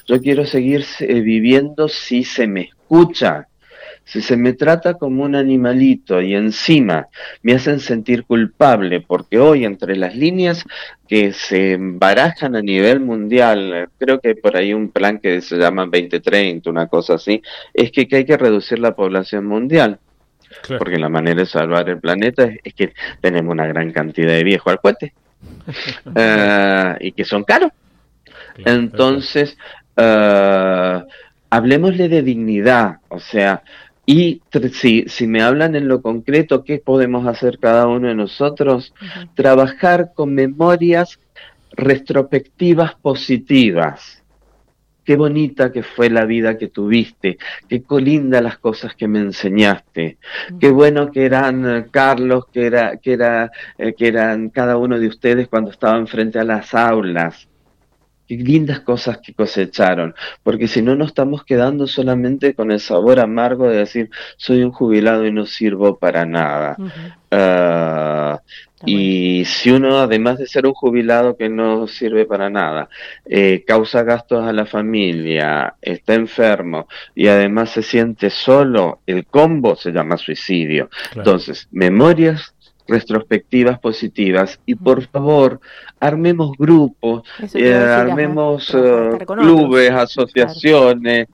Yo quiero seguir viviendo si se me escucha. Si se me trata como un animalito y encima me hacen sentir culpable, porque hoy entre las líneas que se barajan a nivel mundial, creo que hay por ahí un plan que se llama 2030, una cosa así, es que hay que reducir la población mundial, Claro. porque la manera de salvar el planeta es que tenemos una gran cantidad de viejos al cohete, y que son caros. Claro, Entonces, hablemosle de dignidad, o sea, y si me hablan en lo concreto, ¿qué podemos hacer cada uno de nosotros? Ujú. Trabajar con memorias retrospectivas positivas. Qué bonita que fue la vida que tuviste, qué linda las cosas que me enseñaste, qué bueno que eran Carlos, que eran cada uno de ustedes cuando estaban frente a las aulas. Qué lindas cosas que cosecharon, porque si no nos estamos quedando solamente con el sabor amargo de decir soy un jubilado y no sirvo para nada. Ujú. Ah, Está bueno. y si uno, además de ser un jubilado que no sirve para nada, causa gastos a la familia, está enfermo y además se siente solo, el combo se llama suicidio. claro. Entonces, memorias retrospectivas positivas y por favor armemos grupos, Eso te iba a decir, ajá, armemos estar con clubes, otros. asociaciones,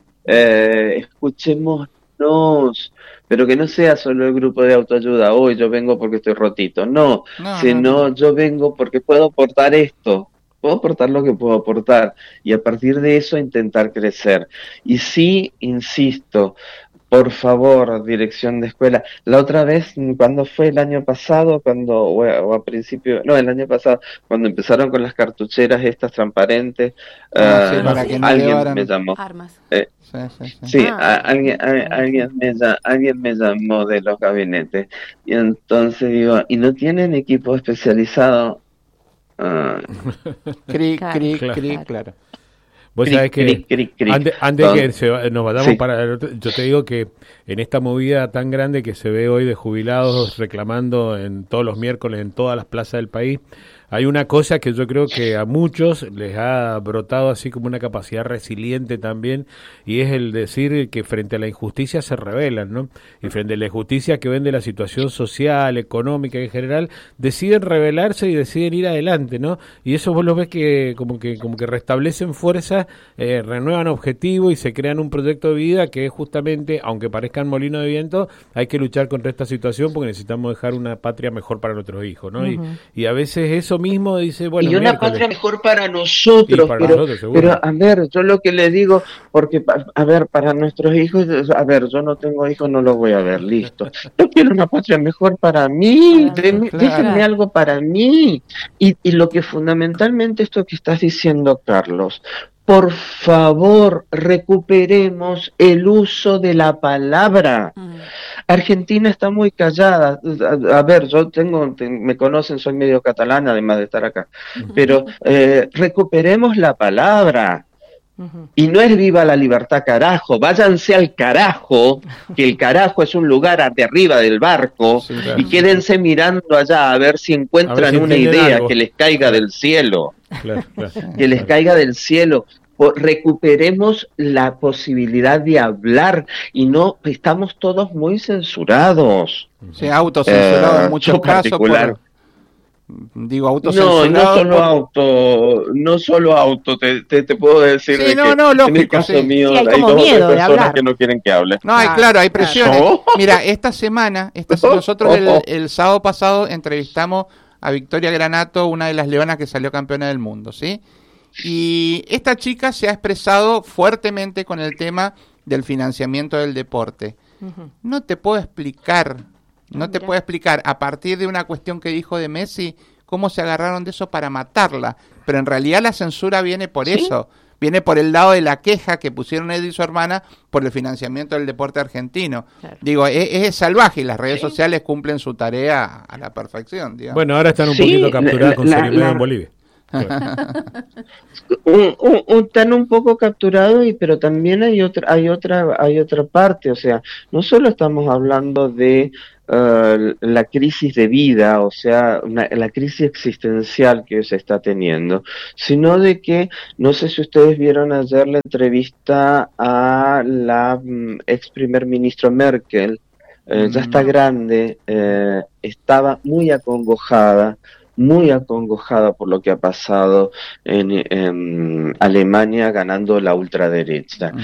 escuchémonos, pero que no sea solo el grupo de autoayuda, hoy yo vengo porque estoy rotito, no, No, sino yo vengo porque puedo aportar esto, puedo aportar lo que puedo aportar y a partir de eso intentar crecer. Y sí, insisto, por favor, dirección de escuela. La otra vez, cuando fue el año pasado, o a principio, no, el año pasado, cuando empezaron con las cartucheras estas transparentes, Sí, para que no alguien llevaran. me llamó. Armas. Sí, sí, sí. Sí, Ah, alguien me llamó de los gabinetes. Y entonces digo, ¿y no tienen equipo especializado? Ah, Cric, Claro, cric, claro. cric, claro. Vos cric, sabés que cric, cric, cric. antes que nos vayamos Sí. para el otro, yo te digo que en esta movida tan grande que se ve hoy de jubilados reclamando en todos los miércoles en todas las plazas del país, hay una cosa que yo creo que a muchos les ha brotado así como una capacidad resiliente también, y es el decir que frente a la injusticia se rebelan, ¿no? Y frente a la injusticia que ven de la situación social, económica en general, deciden rebelarse y deciden ir adelante, ¿no? Y eso vos lo ves que como que restablecen fuerza, renuevan objetivos y se crean un proyecto de vida que es justamente, aunque parezcan molino de viento, hay que luchar contra esta situación porque necesitamos dejar una patria mejor para nuestros hijos, ¿no? Ujú. Y a veces eso mismo dice, bueno, Y una miércoles. patria mejor para nosotros, Y para pero, nosotros, seguro. pero a ver, yo lo que le digo, porque, a ver, para nuestros hijos, a ver, yo no tengo hijos, no los voy a ver, listo. Yo quiero una patria mejor para mí, Claro. déjenme Claro. algo para mí. Y lo que fundamentalmente esto que estás diciendo, Carlos, por favor, recuperemos el uso de la palabra. Mm. Argentina está muy callada. A ver, me conocen, soy medio catalán, además de estar acá. Pero recuperemos la palabra. Ujú. Y no es viva la libertad, carajo. Váyanse al carajo, que el carajo es un lugar de arriba del barco. Sí, claro. Y quédense mirando allá a ver si encuentran A ver si una entienden idea algo. que les caiga del cielo. Claro, claro. Que les caiga del cielo. Recuperemos la posibilidad de hablar y no estamos todos muy censurados. Sí, autocensurado en muchos yo casos. particular. Digo, No, autocensurado. no solo auto, te puedo decir Sí, de no, que no, en el lógico, caso sí. mío Sí, hay hay como dos o tres miedo de personas hablar. que no quieren que hable. No, hay, claro, hay presiones. No. Mira, esta semana, nosotros el sábado pasado entrevistamos a Victoria Granato, una de las leonas que salió campeona del mundo, ¿sí? Y esta chica se ha expresado fuertemente con el tema del financiamiento del deporte. Ujú. No te puedo explicar, Mira. a partir de una cuestión que dijo de Messi, cómo se agarraron de eso para matarla. Pero en realidad la censura viene por ¿Sí? eso. Viene por el lado de la queja que pusieron él y su hermana por el financiamiento del deporte argentino. Claro. Digo, es salvaje y las redes sociales cumplen su tarea a la perfección, digamos. Bueno, ahora están un Sí, poquito capturadas con la- Cerimeo la- en Bolivia. Están un poco capturados, pero también hay otra parte. O sea, no solo estamos hablando de la crisis de vida, o sea, la crisis existencial que se está teniendo, sino de que, no sé si ustedes vieron ayer la entrevista a la ex primer ministro Merkel. Ya está grande, estaba muy acongojada por lo que ha pasado en Alemania ganando la ultraderecha.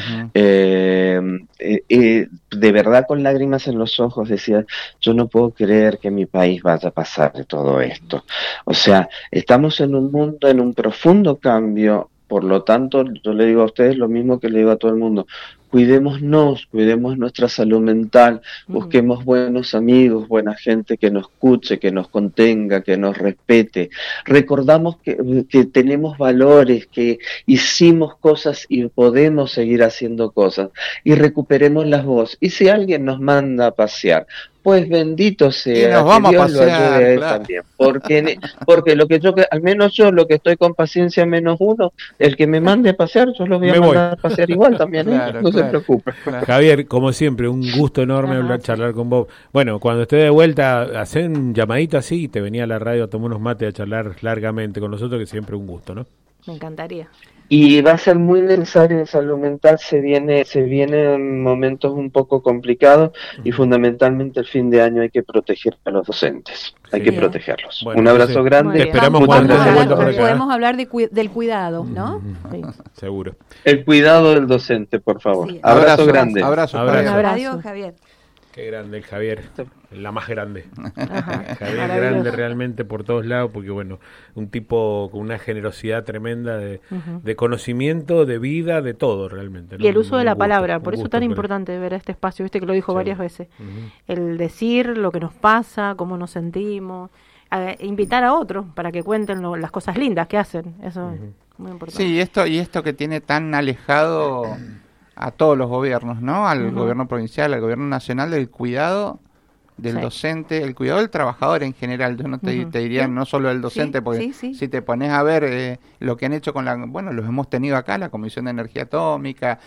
De verdad, con lágrimas en los ojos, decía: yo no puedo creer que en mi país vaya a pasar de todo esto. O sea, estamos en un mundo en un profundo cambio. Por lo tanto, yo le digo a ustedes lo mismo que le digo a todo el mundo: cuidemos nuestra salud mental, busquemos buenos amigos, buena gente que nos escuche, que nos contenga, que nos respete. Recordamos que tenemos valores, que hicimos cosas y podemos seguir haciendo cosas, y recuperemos las voces. Y si alguien nos manda a pasear, pues bendito sea, y nos vamos que Dios a pasear, lo ayude a él claro. también, porque al menos yo, lo que estoy con paciencia -1, el que me mande a pasear, yo lo voy a mandar a pasear igual también, Claro, no se preocupe. Claro. Javier, como siempre, un gusto enorme charlar con vos. Bueno, cuando esté de vuelta, hacen un llamadito así y te venía a la radio a tomar unos mates a charlar largamente con nosotros, que siempre un gusto, ¿no? Me encantaría. Y va a ser muy necesario en salud mental, se vienen momentos un poco complicados, y fundamentalmente el fin de año hay que proteger a los docentes, hay que protegerlos. Bueno, un abrazo grande. Te esperamos Muchas cuando gracias. vuelvas por acá. Podemos hablar del cuidado, ¿no? Sí. Seguro. El cuidado del docente, por favor. Sí. Abrazo grande. Abrazo. Abrazo. Un abrazo. Adiós, Javier. Qué grande el Javier, la más grande. Ajá. Javier Maravilloso. grande realmente por todos lados, porque bueno, un tipo con una generosidad tremenda de conocimiento, de vida, de todo realmente, ¿no? Y el uso de la gusto, palabra, un por eso gusto tan por- importante ver este espacio, viste que lo dijo Sí. varias veces. El decir lo que nos pasa, cómo nos sentimos, invitar a otros para que cuenten las cosas lindas que hacen, eso es muy importante. Sí, y esto que tiene tan alejado a todos los gobiernos, ¿no? Al gobierno provincial, al gobierno nacional, del cuidado del Sí. docente, el cuidado del trabajador en general. Yo no te diría no solo del docente, Sí, porque sí. si te pones a ver lo que han hecho con bueno, los hemos tenido acá, la Comisión de Energía Atómica,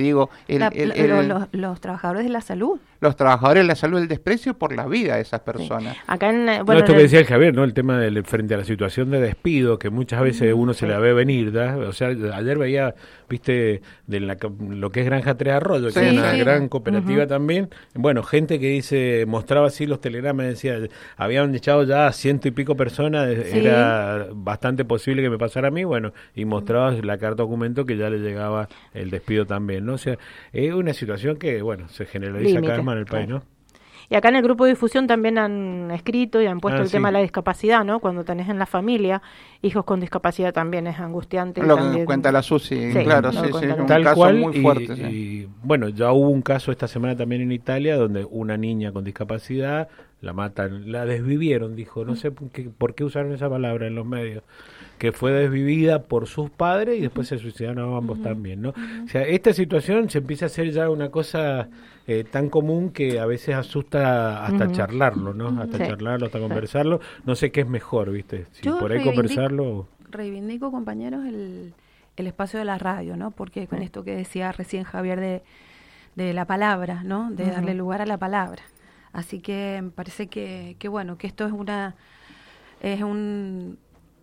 Los trabajadores de la salud. los trabajadores de la salud, el desprecio por la vida de esas personas. Acá en, No, bueno, esto en que el- decía el Javier, ¿no? El tema del frente a la situación de despido, que muchas veces uno se la ve venir, ¿da? O sea, ayer veía, viste, lo que es Granja Tres Arroyos, que Sí, es una sí. gran cooperativa también. Bueno, gente que mostraba así los telegramas, decía, habían echado ya a 100 y pico personas, Sí. era bastante posible que me pasara a mí, bueno, y mostraba la carta documento que ya le llegaba el despido también, ¿no? O sea, es una situación que, bueno, se generaliza cada vez más en el país, ¿no? Y acá en el grupo de difusión también han escrito y han puesto el sí. tema de la discapacidad, ¿no? Cuando tenés en la familia hijos con discapacidad también es angustiante. y Lo que también- nos cuenta la Susi, Sí, claro, lo sí, que sí, cuenta es la un Tal caso cual, muy fuerte. sí. y, bueno, ya hubo un caso esta semana también en Italia donde una niña con discapacidad la matan, la desvivieron, dijo, no sé por qué usaron esa palabra en los medios, que fue desvivida por sus padres y después se suicidaron ambos también, ¿no? O sea, esta situación se empieza a hacer ya una cosa tan común que a veces asusta hasta charlarlo, ¿no? Hasta Sí. charlarlo, hasta conversarlo, no sé qué es mejor, ¿viste? Si Yo por ahí conversarlo... reivindico, compañeros, el espacio de la radio, ¿no? Porque con esto que decía recién Javier de la palabra, ¿no? De darle lugar a la palabra. Así que me parece que bueno, que esto es un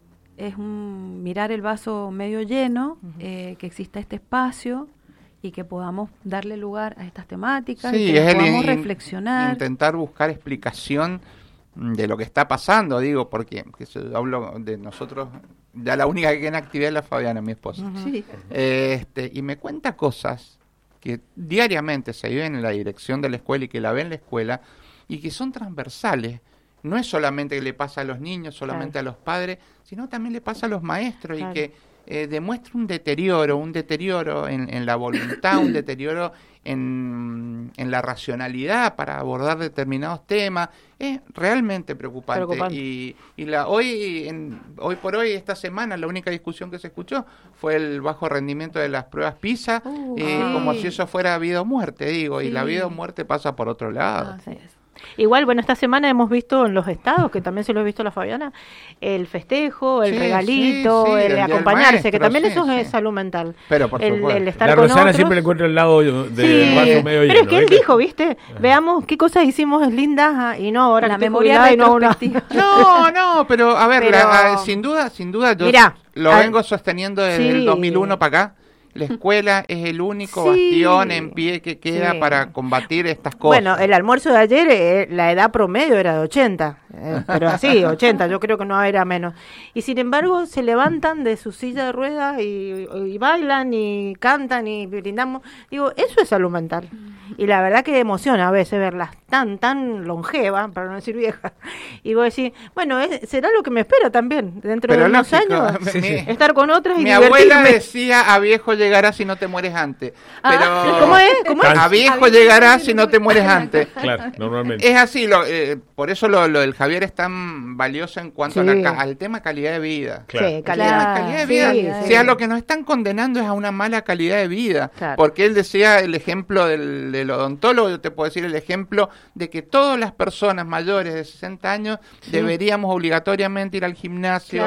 mirar el vaso medio lleno, que exista este espacio y que podamos darle lugar a estas temáticas, y Sí, que es podamos el reflexionar. intentar buscar explicación de lo que está pasando, digo, porque hablo de nosotros, ya la única que tiene actividad es la Fabiana, mi esposa. Sí. Y me cuenta cosas que diariamente se viven en la dirección de la escuela y que la ven en la escuela y que son transversales. No es solamente que le pasa a los niños, solamente a los padres, sino también le pasa a los maestros Claro. y que demuestra un deterioro en la voluntad, un deterioro en la racionalidad para abordar determinados temas. Es realmente preocupante. Preocupante. Hoy por hoy, esta semana, la única discusión que se escuchó fue el bajo rendimiento de las pruebas PISA, Sí. como si eso fuera vida o muerte, digo, y Sí. la vida o muerte pasa por otro lado. Así es. Igual, bueno, esta semana hemos visto en los estados, que también se lo he visto a la Fabiana, el festejo, el regalito, el acompañarse, maestro, que también eso es salud mental. Pero por supuesto. El estar la con Rosana otros. siempre le encuentra el lado del vaso medio pero lleno. es que él dijo, ¿viste? Veamos qué cosas hicimos lindas y no ahora la que memoria retrospectiva. No, pero a ver, sin duda yo mirá, lo vengo sosteniendo desde el 2001 para acá. La escuela es el único bastión en pie que queda para combatir estas cosas. Bueno, el almuerzo de ayer, la edad promedio era de 80, pero así, 80, yo creo que no era menos. Y sin embargo, se levantan de su silla de ruedas y bailan y cantan y brindamos. Digo, eso es salud mental. Y la verdad que emociona a veces verlas tan longevas, para no decir viejas. Y vos decís, bueno, será lo que me espera también, dentro de unos años, estar con otras y mi divertirme. abuela decía, a viejo llegarás si no te mueres antes. Pero ¿Cómo es? A viejo llegarás si no te mueres antes. Claro, normalmente. Es así, por eso lo del Javier es tan valioso en cuanto al tema calidad de vida. Claro. Sí, calidad de vida. Sí. Si a lo que nos están condenando es a una mala calidad de vida. Claro. Porque él decía el ejemplo del odontólogo, yo te puedo decir el ejemplo de que todas las personas mayores de 60 años deberíamos obligatoriamente ir al gimnasio,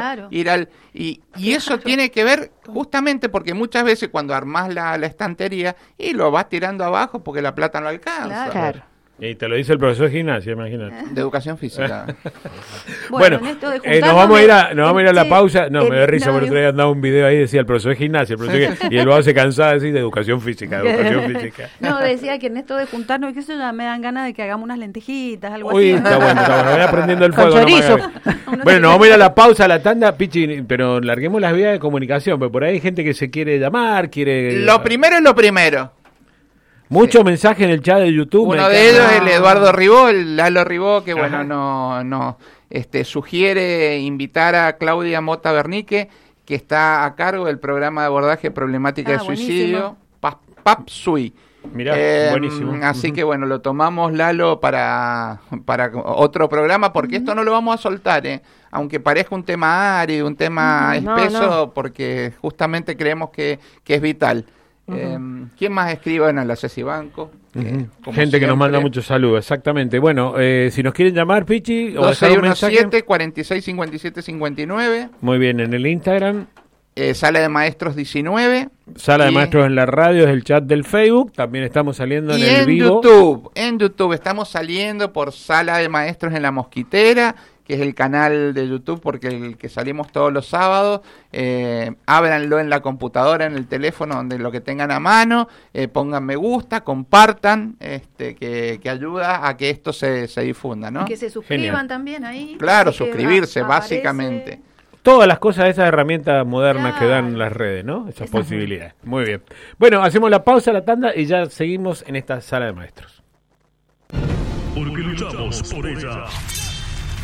y eso tiene que ver justamente porque muchas veces cuando armás la estantería y lo vas tirando abajo porque la plata no alcanza. Claro. Y te lo dice el profesor de gimnasia, imagínate. De educación física. Bueno, nos vamos a ir a la pausa. No, me da risa, por otro día andaba un video ahí, decía el profesor de gimnasia, y el vago se cansaba de decir de educación física. No, decía que en esto de juntarnos, qué sé yo, me dan ganas de que hagamos unas lentejitas, algo Uy, así. está bueno, voy aprendiendo el fuego. Con chorizo. Bueno, nos vamos a ir a la pausa, a la tanda, Pichi, pero larguemos las vías de comunicación, porque por ahí hay gente que se quiere llamar, Lo primero es lo primero. Muchos mensajes en el chat de YouTube. Uno de ellos es el Eduardo Ribó, el Lalo Ribó, que bueno, no sugiere invitar a Claudia Mota Bernique, que está a cargo del programa de abordaje problemática de suicidio, PAPSUI. Mirá, buenísimo. Así que bueno, lo tomamos, Lalo, para otro programa, porque esto no lo vamos a soltar, aunque parezca un tema árido, un tema espeso, porque justamente creemos que es vital. ¿Quién más escribe? Bueno, la Ceci Banco. Gente que nos manda muchos saludos, exactamente. Bueno, si nos quieren llamar, Pichi, o 2617 46 57 59. Muy bien, en el Instagram. Sala de Maestros 19. Sala de Maestros en la radio, es el chat del Facebook. También estamos saliendo en el vivo. En YouTube estamos saliendo por Sala de Maestros en la Mosquitera, que es el canal de YouTube porque el que salimos todos los sábados. Ábranlo en la computadora, en el teléfono, donde lo que tengan a mano, pongan me gusta, compartan, que ayuda a que esto se difunda, ¿no? Que se suscriban también ahí. Claro, suscribirse, básicamente. Todas las cosas, esas herramientas modernas que dan las redes, ¿no? Esas posibilidades. Muy bien. Bueno, hacemos la pausa, la tanda, y ya seguimos en esta Sala de Maestros. Porque luchamos por ella.